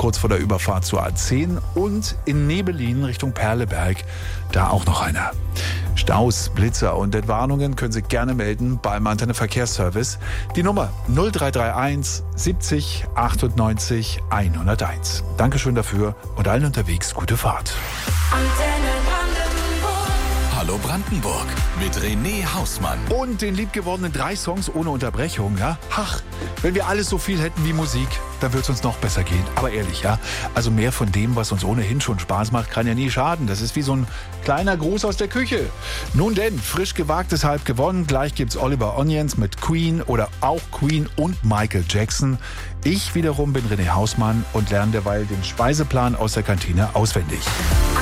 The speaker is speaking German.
kurz vor der Überfahrt zur A10 und in Nebelin Richtung Perleberg, da auch noch einer. Staus, Blitzer und Entwarnungen können Sie gerne melden beim Antenne Verkehrsservice. Die Nummer 0331 70 98 101. Dankeschön dafür und allen unterwegs gute Fahrt. Hallo Brandenburg mit René Hausmann. Und den liebgewordenen 3 Songs ohne Unterbrechung, ja? Ach, wenn wir alles so viel hätten wie Musik, dann würde es uns noch besser gehen. Aber ehrlich, ja? Also mehr von dem, was uns ohnehin schon Spaß macht, kann ja nie schaden. Das ist wie so ein kleiner Gruß aus der Küche. Nun denn, frisch gewagtes halb gewonnen. Gleich gibt's Oliver Onions mit Queen oder auch Queen und Michael Jackson. Ich wiederum bin René Hausmann und lerne derweil den Speiseplan aus der Kantine auswendig.